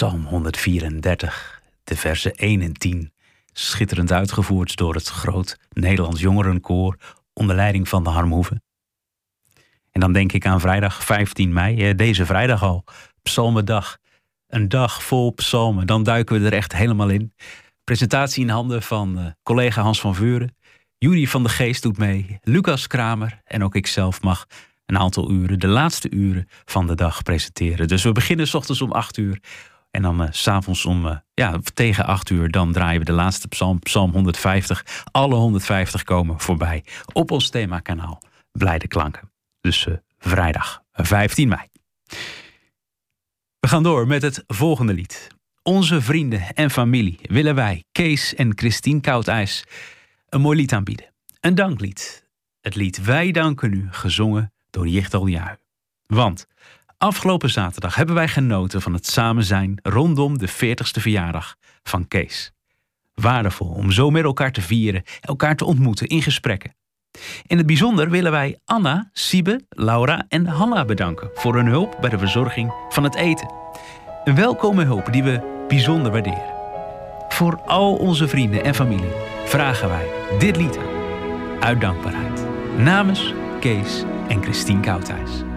Psalm 134, de versen 1 en 10. Schitterend uitgevoerd door het Groot Nederlands Jongerenkoor onder leiding van de Harmhoeven. En dan denk ik aan vrijdag 15 mei, deze vrijdag al, Psalmendag. Een dag vol psalmen, dan duiken we er echt helemaal in. Presentatie in handen van collega Hans van Veuren. Jury van de Geest doet mee, Lucas Kramer en ook ikzelf mag een aantal uren, de laatste uren van de dag presenteren. Dus we beginnen 's ochtends om 8 uur en dan 's avonds om tegen 8 uur, dan draaien we de laatste psalm, psalm 150. Alle 150 komen voorbij op ons themakanaal Blijde Klanken. Dus vrijdag 15 mei. We gaan door met het volgende lied. Onze vrienden en familie willen wij, Kees en Christine Koudijs, een mooi lied aanbieden. Een danklied. Het lied Wij danken u, gezongen door Jichtal Juy. Want afgelopen zaterdag hebben wij genoten van het samen zijn rondom de 40ste verjaardag van Kees. Waardevol om zo met elkaar te vieren, elkaar te ontmoeten in gesprekken. In het bijzonder willen wij Anna, Siebe, Laura en Hanna bedanken voor hun hulp bij de verzorging van het eten. Een welkome hulp die we bijzonder waarderen. Voor al onze vrienden en familie vragen wij dit lied aan. Uit dankbaarheid. Namens Kees en Christine Koudijs.